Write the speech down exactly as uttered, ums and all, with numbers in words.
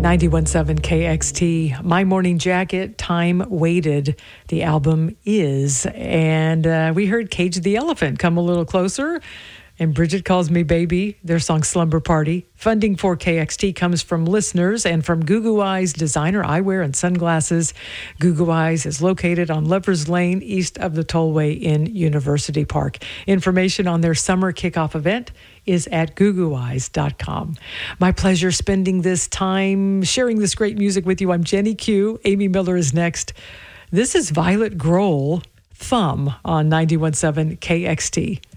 ninety-one point seven K X T, My Morning Jacket, Time Waited, the album is. And uh, we heard Cage the Elephant, Come a Little Closer, and Bridget Calls Me Baby, their song Slumber Party. Funding for K X T comes from listeners and from Goo Goo Eyes Designer Eyewear and Sunglasses. Goo Goo Eyes is located on Lovers Lane, east of the Tollway in University Park. Information on their summer kickoff event is at goo goo eyes dot com. My pleasure spending this time sharing this great music with you. I'm Jenny Q. Amy Miller is next. This is Violet Grohl, Thumb on ninety-one point seven K X T.